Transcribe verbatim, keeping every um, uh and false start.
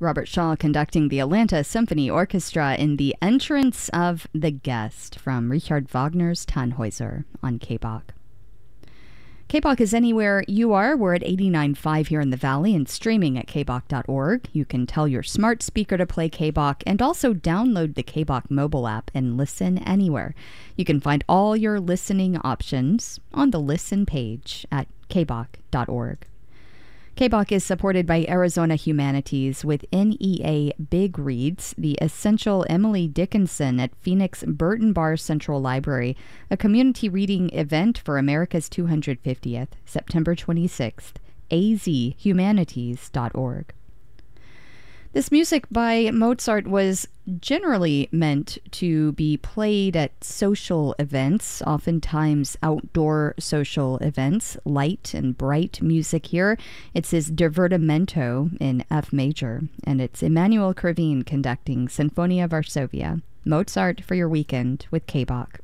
Robert Shaw conducting the Atlanta Symphony Orchestra in The Entrance of the Guest from Richard Wagner's Tannhäuser on K B O C. K B O C is anywhere you are. We're at eighty-nine point five here in the Valley and streaming at k b o c dot org. You can tell your smart speaker to play K B O C and also download the K B O C mobile app and listen anywhere. You can find all your listening options on the Listen page at k b o c dot org. K B O C is supported by Arizona Humanities with N E A Big Reads, the essential Emily Dickinson at Phoenix Burton Bar Central Library, a community reading event for America's two hundred fiftieth, September twenty-sixth, a z humanities dot org. This music by Mozart was generally meant to be played at social events, oftentimes outdoor social events, light and bright music here. It's his Divertimento in F major, and it's Emanuel Krivine conducting Sinfonia Varsovia. Mozart for your weekend with K B O C.